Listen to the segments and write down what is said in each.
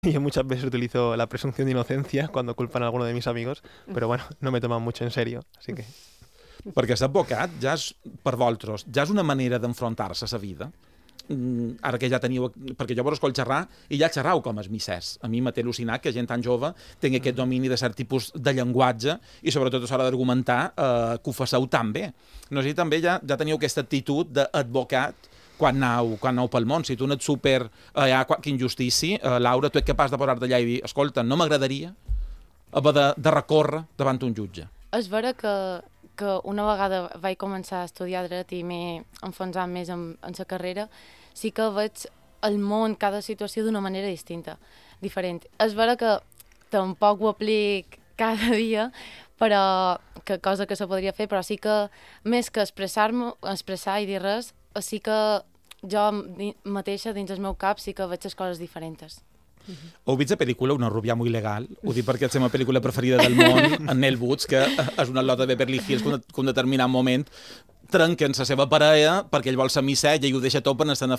Yo muchas veces utilizo la presunción de inocencia cuando culpan a alguno de mis amigos, pero bueno, no me toman mucho en serio, así que... Perquè ser advocat ja és, per vosaltres, ja és una manera d'enfrontar-se a la vida. Ara que ja teniu... Perquè jo vos escolto xerrar i ja xerrau com els missers. A mi m'ha al·lucinat que gent tan jove tingui aquest domini de cert tipus de llenguatge i sobretot a l'hora d'argumentar que ho faceu tan bé. No sé si també ja teniu aquesta actitud d'advocat quan aneu pel món. Si tu no ets super... que injustícia, Laura, tu ets capaç de posar-te allà i dir escolta, no m'agradaria haver de recórrer davant un jutge. És vera que una vegada vaig començar a estudiar dret i m'he enfonsat més en la carrera, sí que veig el món, cada situació d'una manera distinta, diferent. És vera que tampoc ho aplic cada dia, però que cosa que se podria fer, però sí que més que expressar i dir res, sí que jo mateixa dins el meu cap sí que veig les coses diferents. Heu vist la pel·lícula Una rubia muy legal? Ho dic perquè és la meva pel·lícula preferida del món, en Nell Woods, que és una lota de Beverly Hills que en un determinat moment trenquen la seva parella perquè ell vol ser misser i ell ho deixa tot per anar-se'n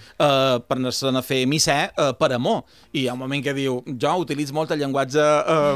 a fer misser per amor. I hi ha un moment que diu, jo utilitzo molt el llenguatge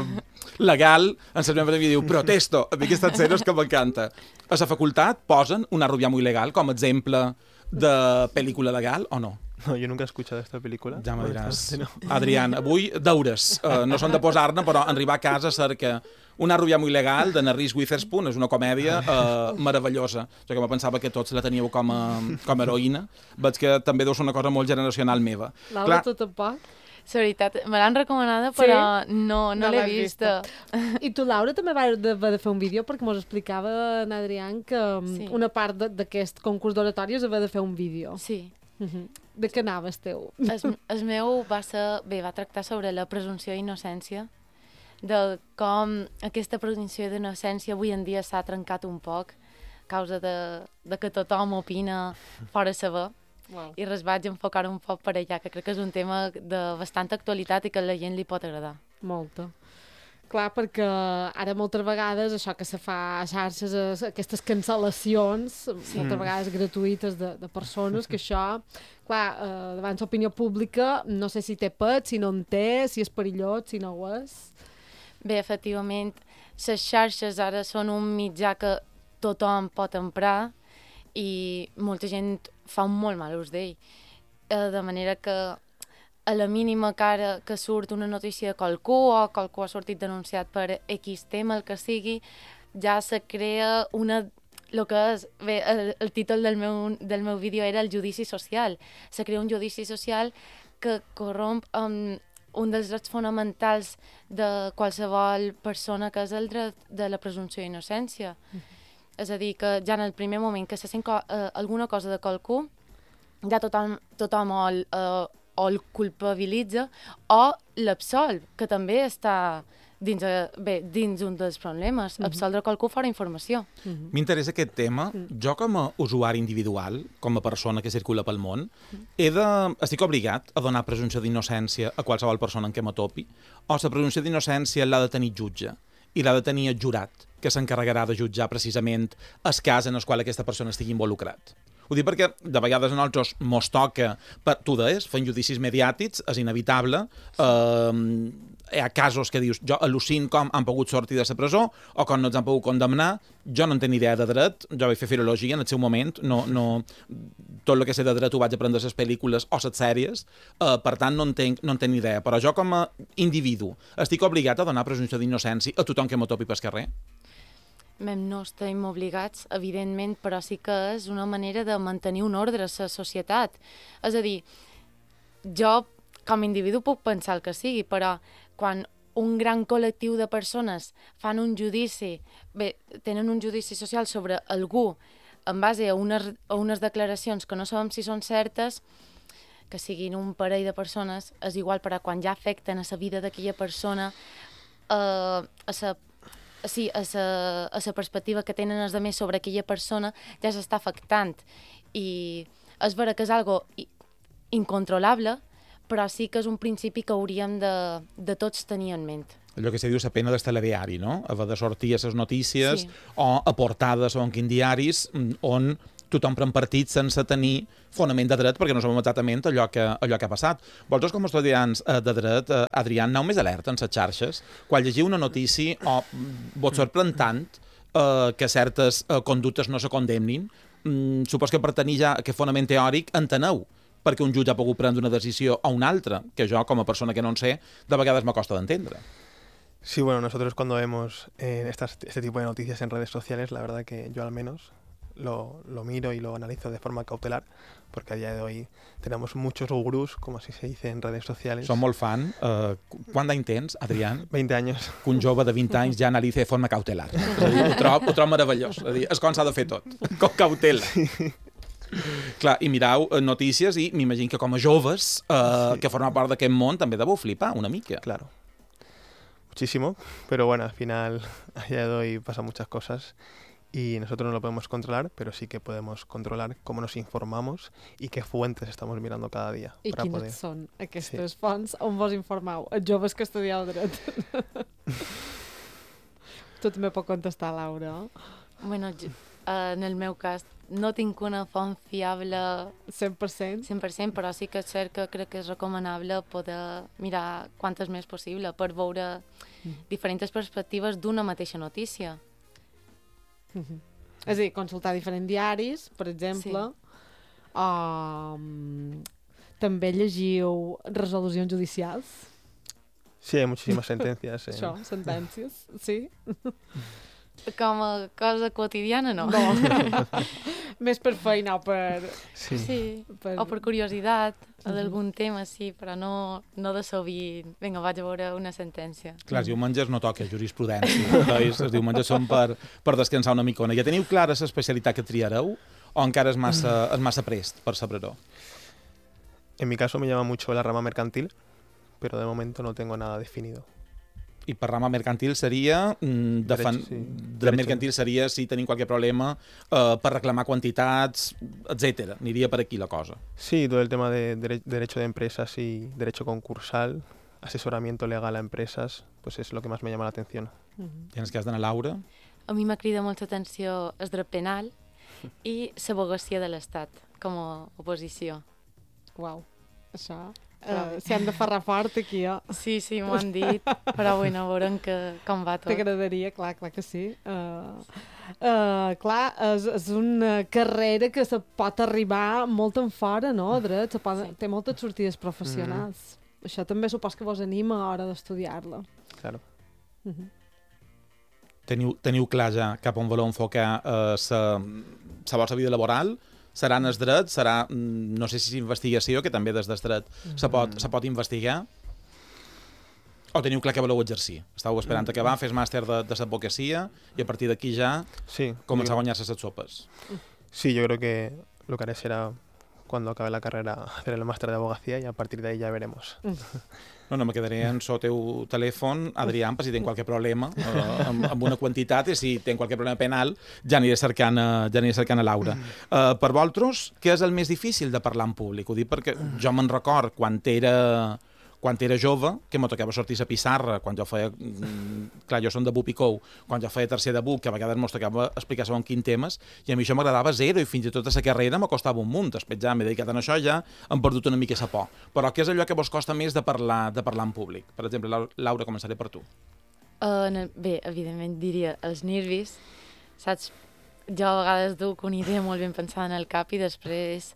legal, en la meva vida diu, protesto. A mi aquesta escena és que m'encanta. A la facultat posen Una rubia muy legal com a exemple de pel·lícula legal o no? No, yo nunca he escuchado esta película. Ja me diràs. No. Adrián, avui deures. No són de posar-ne, però arribar a casa cerca Una rubia muy legal, de Reese Witherspoon, és una comèdia meravellosa. Jo que me pensava que tots la teníeu com a heroïna. Veig que també deu ser una cosa molt generacional meva. Laura, tu tampoc? La veritat, me l'han recomanada, però no l'he vista. I tu, Laura, també vas haver de fer un vídeo perquè mos explicava en Adrián que una part d'aquest concurs d'oratòria és haver de fer un vídeo. Sí. De què anava el teu? El meu va tractar sobre la presumpció d'innocència, de com aquesta presumpció d'innocència avui en dia s'ha trencat un poc a causa de que tothom opina fora saber. Wow. I res vaig enfocar un poc per allà, que crec que és un tema de bastanta actualitat i que a la gent li pot agradar. Molta. Clar, perquè ara moltes vegades això que se fa a xarxes, aquestes cancel·lacions, moltes vegades gratuïtes de persones, que això, clar, davant l'opinió pública, no sé si té pet, si no en té, si és perillós, si no ho és. Bé, efectivament, les xarxes ara són un mitjà que tothom pot emprar i molta gent fa un molt mal ús d'ell. De manera que a la mínima cara que surt una notícia de qualcú o qualcú ha sortit denunciat per X tema, el que sigui, ja se crea el que és, bé, el títol del meu vídeo era el judici social. Se crea un judici social que corromp un dels drets fonamentals de qualsevol persona, que és el dret de la presumpció d'innocència. És a dir, que ja en el primer moment que se sent alguna cosa de qualcú, ja tothom o el culpabilitza o l'absol, que també està dins un dels problemes, absoldre qualcú fora informació. M'interessa aquest tema. Jo com a usuari individual, com a persona que circula pel món, estic obligat a donar presumpció d'innocència a qualsevol persona en què m'atopi, o la presumpció d'innocència l'ha de tenir jutge i l'ha de tenir el jurat, que s'encarregarà de jutjar precisament el cas en el qual aquesta persona estigui involucrat. Ho dic perquè de vegades a nosaltres mos toca, tu deies, fent judicis mediàtics, és inevitable. Hi ha casos que dius, jo al·lucino com han pogut sortir de la presó o com no ens han pogut condemnar. Jo no en tenc idea de dret, jo vaig fer filologia en el seu moment, tot el que sé de dret ho vaig aprendre a les pel·lícules o les sèries, per tant no en tenc idea. Però jo com a individu estic obligat a donar presumpció d'innocència a tothom que m'atopi pel carrer? No estem obligats, evidentment, però sí que és una manera de mantenir un ordre a la societat. És a dir, jo com a individu puc pensar el que sigui, però quan un gran col·lectiu de persones fan un judici, tenen un judici social sobre algú en base a unes declaracions que no sabem si són certes, que siguin un parell de persones, és igual, però quan ja afecten a la vida d'aquella persona, a la perspectiva que tenen els altres sobre aquella persona ja s'està afectant. I és vera que és algo incontrolable, però sí que és un principi que hauríem de tots tenir en ment. Allò que se diu la pena del telediari, no? Haver de sortir a les notícies o a portades o en quin diaris on tothom pren partit sense tenir fonament de dret, perquè no sabem exactament allò que ha passat. Vosaltres, com a estudiants de dret, Adrián, aneu més alerta en les xarxes? Quan llegiu una notícia o vos sorprèn tant que certes conductes no se condemnin, supos que per tenir ja aquest fonament teòric enteneu perquè un jutge ha pogut prendre una decisió o una altra, que jo, com a persona que no en sé, de vegades m'acosta d'entendre. Sí, bueno, nosotros cuando vemos este tipo de noticias en redes sociales, la verdad que yo al menos lo miro y lo analizo de forma cautelar, porque a día de hoy tenemos muchos gurús, como así se dice en redes sociales. Som molt fan. Quant d'any tens, Adrián? 20 años. Que un jove de 20 anys ja analitza de forma cautelar. És a dir, ho trobo meravellós. És a dir, és com s'ha de fer tot, com cautela. Sí. Clar, i mirau notícies i m'imagino que com a joves que formen part d'aquest món també deveu flipar una mica. Claro. Muchísimo, pero bueno, al final a día de hoy pasan muchas cosas y nosotros no lo podemos controlar, pero sí que podemos controlar cómo nos informamos y qué fuentes estamos mirando cada día. I quines són aquestes fonts on vos informeu? Els joves que estudieu dret. Tu també pot contestar, Laura. Bueno, en el meu cas no tinc una font fiable 100%? 100%, però sí que és cert que crec que és recomanable poder mirar quantes més possible per veure diferents perspectives d'una mateixa notícia. És a dir, consultar diferents diaris, per exemple, també llegiu resolucions judicials? Sí, hay muchísimas sentencias. Això, sentències, sí? Com a cosa quotidiana, no. Més per feina o per... Sí. O per curiositat d'algun tema, sí, però no de sovint. Vinga, vaig a veure una sentència. Clar, els diumenges no toca jurisprudència. Els diumenges són per descansar una micona. Ja teniu clara l'especialitat que triareu o encara és massa prest per saber-ho? En mi caso me llama mucho la rama mercantil, pero de momento no tengo nada definido. I per rama mercantil seria... mercantil seria si tenim qualque problema per reclamar quantitats, etc. Aniria per aquí la cosa. Sí, todo el tema de derecho de empresas y derecho concursal, asesoramiento legal a empresas, pues es lo que más me llama la atención. I en el cas d'Anna Laura? A mi m'ha cridat molta atenció el dret penal i l'advocacia de l'Estat com a oposició. Uau, això... Si hem de ferrar fort aquí, Sí, m'ho han dit, però bueno, veurem com va tot. T'agradaria, clar que sí. Clar, és una carrera que se pot arribar molt en fora, no? Dret, té moltes sortides professionals. Això també supos que vos anima a l'hora d'estudiar-la. Claro. Teniu clar ja cap on voleu enfocar la vostra vida laboral? Serà en el dret? Serà, no sé si és investigació, que també des del dret se pot investigar? O teniu clar que voleu exercir? Estàu esperant a acabar, fes màster de l'advocacia i a partir d'aquí ja començar a guanyar-se les sopes. Sí, yo creo que lo que haré será, cuando acabe la carrera, hacer el máster de abogacía y a partir de ahí ya veremos. No, me quedaré en el teu telèfon, Adrián, per si tenc qualque problema amb una quantitat i si tenc qualque problema penal ja aniré cercant a Laura. Per vosaltres, què és el més difícil de parlar en públic? Ho dic perquè jo me'n record quan era jove, que me tocava sortir a pissarra, quan jo feia... Clar, jo som de BUP i COU, quan jo feia tercer de BUP, que a vegades mos tocava explicar segons quins temes, i a mi això m'agradava zero, i fins i tot a la carrera m'acostava un munt. Després ja m'he dedicat a això, ja hem perdut una mica la por. Però què és allò que vos costa més de parlar en públic? Per exemple, Laura, començaré per tu. Bé, evidentment diria els nervis, saps? Jo a vegades duc una idea molt ben pensada en el cap i després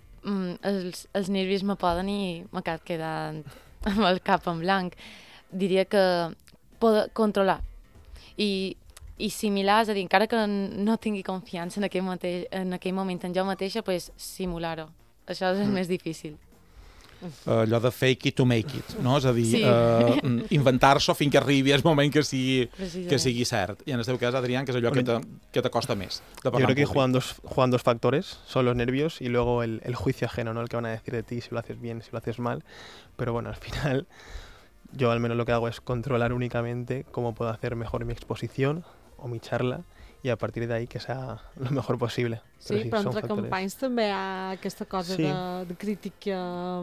els nervis me poden i m'acab quedant amb el cap en blanc. Diria que poder controlar i similar, és a dir, encara que no tingui confiança en aquell moment en jo mateixa, pues, simular-ho. Això és el més difícil. Allò de fake it to make it, no? És a dir, inventar-s'ho fins que arribi el moment que sigui cert. I en el teu cas, Adrián, que és allò que t'acosta més de parlar en públic. Yo creo que juegan dos factores, son los nervios y luego el juicio ajeno, ¿no? El que van a decir de ti, si lo haces bien, si lo haces mal. Pero bueno, al final, yo al menos lo que hago es controlar únicamente cómo puedo hacer mejor mi exposición o mi charla i a partir d'ahí que sea lo mejor possible. Sí, però entre companys també hi ha aquesta cosa de crítica...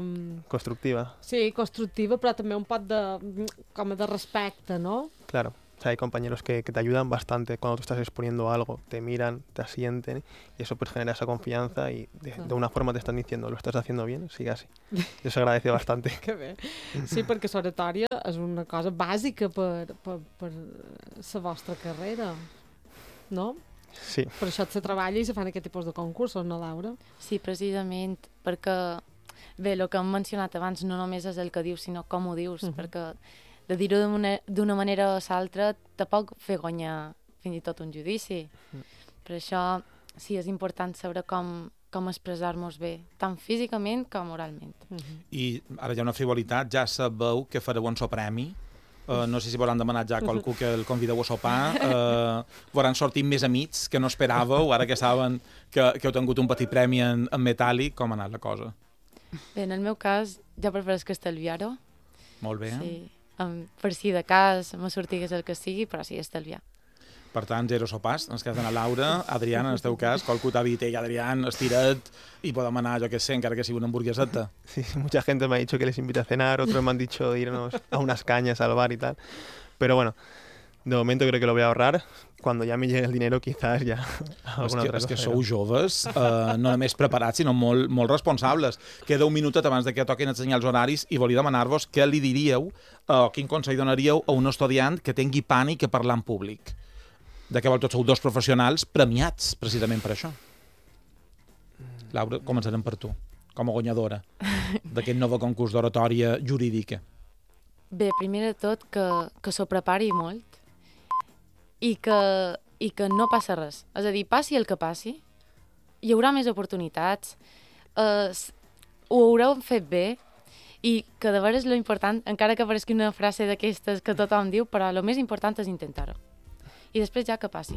Constructiva. Sí, constructiva, però també un pot de respecte, no? Claro. O sea, hay compañeros que te ayudan bastante cuando tú estás exponiendo algo, te miran, te asienten y eso pues genera esa confianza y de una forma te están diciendo, lo estás haciendo bien, sigue así. I això s'agradece bastante. Que bé. Sí, perquè l'oratòria és una cosa bàsica per la vostra carrera, no? Sí. Per això se treballa i se fan aquest tipus de concursos, no, Laura? Sí, precisament, perquè, bé, el que hem mencionat abans no només és el que dius, sinó com ho dius, perquè de dir-ho d'una manera o l'altra te pot fer guanyar fins i tot un judici. Per això, sí, és important saber com expressar-nos bé, tant físicament com oralment. I ara hi ha una frivolitat, ja sabeu que fareu un sopremi. No sé si voran demanar ja a qualcú que el convideu a sopar. Voran sortir més amics que no esperàveu, ara que saben que heu tingut un petit premi en metàl·lic. Com ha anat la cosa? Bé, en el meu cas, jo prefereixo estalviar-ho. Molt bé. Sí. Per si de cas me sortigués el que sigui, però sí, estalviar. Per tant, 0 sopars, en el cas de la Laura. Adrián, en el teu cas, qualcú t'ha dit, Adrián, estira't i podem anar, jo què sé, encara que sigui una hamburgueseta. Sí, mucha gente me ha dicho que les invita a cenar, otros me han dicho de irnos a unas cañas al bar y tal. Pero bueno, de momento creo que lo voy a ahorrar. Cuando ya me llegue el dinero, quizás ya alguna otra cosa. És que sou joves, no només preparats, sinó molt responsables. Queda un minutet abans de que toquin ensenyar els horaris i volia demanar-vos què li diríeu, quin consell donaríeu a un estudiant que tingui pànic a parlar en públic. De què vol tots sou dos professionals premiats, precisament per això. Laura, començarem per tu, com a guanyadora d'aquest nou concurs d'oratòria jurídica. Bé, primer de tot, que s'ho prepari molt i que no passa res. És a dir, passi el que passi, hi haurà més oportunitats, ho haureu fet bé i que de veres lo important, encara que aparegui una frase d'aquestes que tothom diu, però el més important és intentar-ho. I després ja que passi.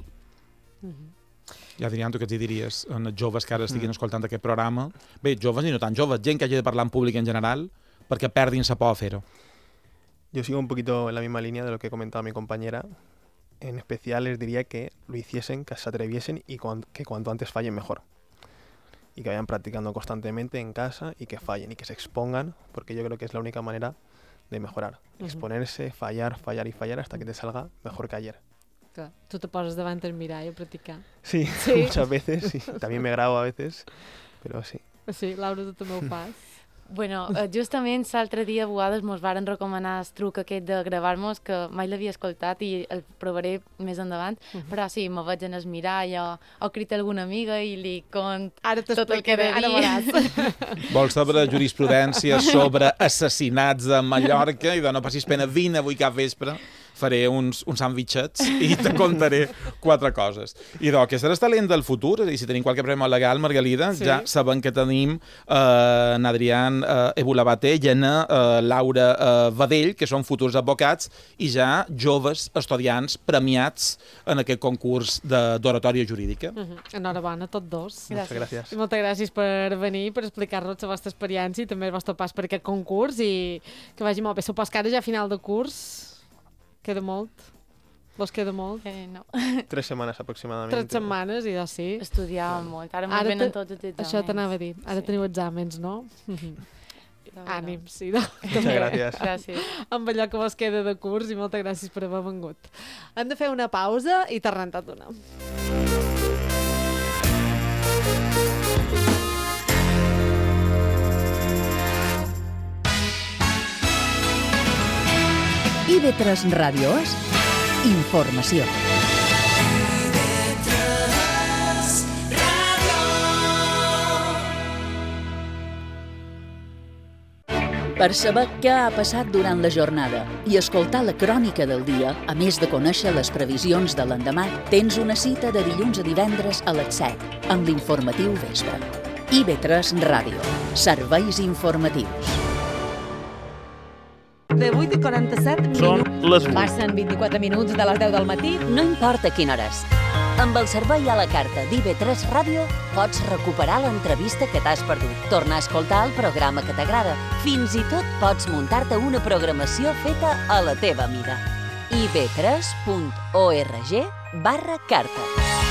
I Adrián, tu què t'hi diries als joves que ara estiguin escoltant aquest programa? Bé, joves i no tan joves, gent que hagi de parlar en públic en general, perquè perdin la por a fer-ho. Yo sigo un poquito en la misma línea de lo que comentaba mi compañera. En especial les diría que lo hiciesen, que se atreviesen y que cuanto antes fallen mejor. Y que vayan practicando constantemente en casa y que fallen y que se expongan, porque yo creo que es la única manera de mejorar. Exponerse, fallar y fallar hasta que te salga mejor que ayer. Que tu te poses davant el mirall a practicar. Sí, muchas veces, sí. También me grabo a veces, pero sí. Sí, Laura, tu també ho fas. Bueno, justament l'altre dia a vegades mos varen recomanar el truc aquest de gravar-nos, que mai l'havia escoltat i el provaré més endavant, però sí, me veig en el mirall o crida alguna amiga i li cont tot el que he de dir. Vols saber jurisprudència sobre assassinats a Mallorca i de no passis pena, vine avui cap vespre, faré uns sandwichets i te contaré 4 coses. I que seràs talent del futur, i si tenim qualque problema legal, Margalida, ja sabem que tenim en Adrián Ebulabate i en Laura Badell, que són futurs advocats i ja joves estudiants premiats en aquest concurs d'oratòria jurídica. Enhorabona a tots dos. Gràcies. Moltes gràcies per venir, per explicar-nos la vostra experiència i també el vostre pas per aquest concurs i que vagi molt bé. Supos que ara ja a final de curs queda molt? Vos queda molt? No. 3 semanas aproximadamente. 3 setmanes i ja sí. Estudiàvem molt. Ara ens venen tots els exàmens. Això t'anava a dir. Ara teniu exàmens, no? Ànims, sí. Muchas gracias. Gràcies. Amb allò que vos queda de curs i moltes gràcies per haver vengut. Hem de fer una pausa i tornem tot d'una. IB3 Ràdio és informació. Per saber què ha passat durant la jornada i escoltar la crònica del dia, a més de conèixer les previsions de l'endemà, tens una cita de dilluns a divendres a les 7 amb l'informatiu Vespre. IB3 Ràdio. Serveis informatius. De 8 i 47 minuts. Són les 8. Passen 24 minuts de les 10 del matí. No importa quina hora és. Amb el servei a la carta d'IB3 Ràdio pots recuperar l'entrevista que t'has perdut, tornar a escoltar el programa que t'agrada. Fins i tot pots muntar-te una programació feta a la teva mida. ib3.org/carta.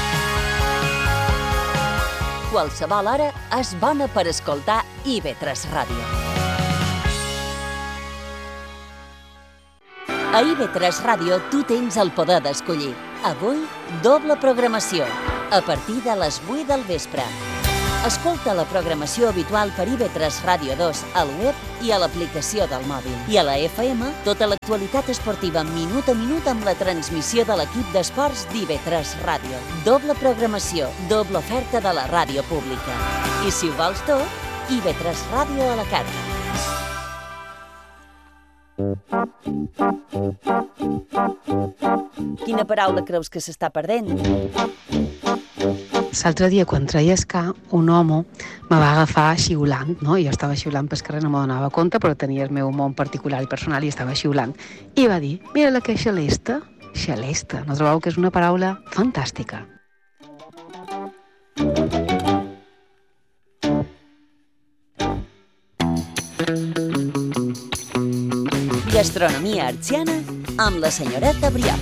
Qualsevol hora és bona per escoltar IB3 Ràdio. A IB3 Ràdio tu tens el poder d'escollir. Avui, doble programació, a partir de les 8 del vespre. Escolta la programació habitual per IB3 Ràdio 2 al web i a l'aplicació del mòbil. I a la FM, tota l'actualitat esportiva minut a minut amb la transmissió de l'equip d'esports d'IB3 Ràdio. Doble programació, doble oferta de la ràdio pública. I si ho vols tot, IB3 Ràdio a la carta. Quina paraula creus que s'està perdent? L'altre dia, quan treia escar, un home me va agafar xiulant, no? Jo estava xiulant pel carrer, no m'adonava compte, però tenia el meu món particular i personal i estava xiulant. I va dir, mira la que és xalesta. Xalesta, no trobeu que és una paraula fantàstica? Gastronomia artsiana amb la senyoreta Brià.